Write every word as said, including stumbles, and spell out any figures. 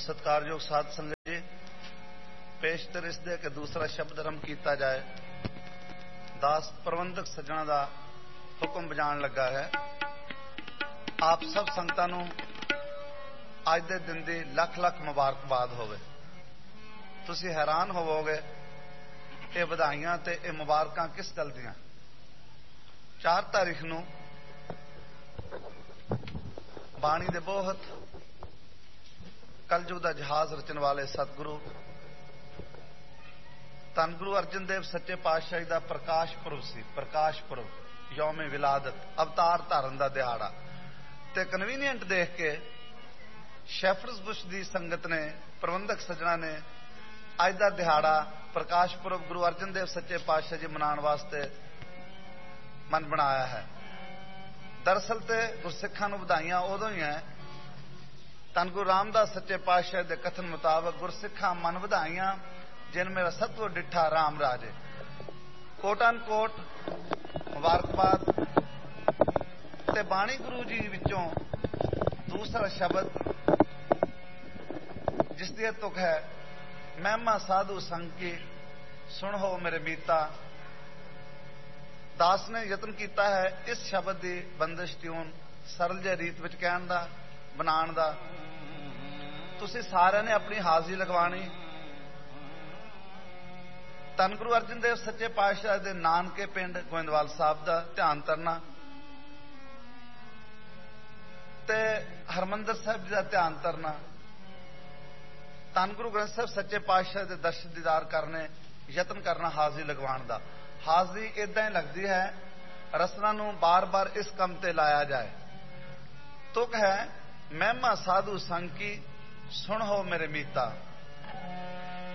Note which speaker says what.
Speaker 1: सत्कारयोग साध संगत जी, पेशतर इस दे के दूसरा शब्द रम किया जाए। दास प्रबंधक सज्जणा का हुक्म बजाण लगा है। आप सब संगतां नूं अज दे दिन दी लख लख मुबारकबाद होवे। तुसी हैरान होवोगे ये बधाइयां ते ये मुबारकां किस गल दियां। चार तारीख नूं बाणी दे बहुत कलयुग दा जहाज रचन वाले सतगुरु धन गुरु अर्जन देव सच्चे पातशाही दा प्रकाश पुरब सी। प्रकाश पुरब, यौमे विलादत, अवतार धारण दा दिहाड़ा। ते कन्वीनियंट देख के शैफर्स बुश दी संगत ने, प्रबंधक सज्जणा ने अज दा दिहाड़ा प्रकाश पुरब गुरु अर्जन देव सच्चे पातशाह जी मनाउण वास्ते मन बनाया है। दरअसल ते गुरसिखां नूं बधाइयां उदों ही है धन गुरु रामदास सच्चे पातशाह दे कथन मुताबक गुरसिखां मन बधाइयां जिन मेरा सत्व डिठा राम राजे। कोटन कोट मुबारकबाद। ते बाणी गुरु जी विचों दूसरा शब्द जिसदी तुक है, महिमा साधु संग की सुन हो मेरे मीता। दास ने यत्न किया है इस शब्द की बंदिश ट्यून सरल जे रीत विच कहण दा, बनाण दा। तुसीं सारिआं ने अपनी हाज़री लगवाणी। धन गुरु अर्जन देव सच्चे पातशाह दे नानके पिंड गोइंदवाल साहब का ध्यान करना ते हरमंदर साहब जी का ध्यान करना। धन गुरु ग्रंथ साहब सच्चे पातशाह के दर्शन दीदार करने यत्न करना हाज़री लगवाण दा। हाज़री इदां ही लगती है रसना नूं बार बार इस कम ते लाया जाए। तुक है महिमा साधु संग की सुन हो मेरे मीता।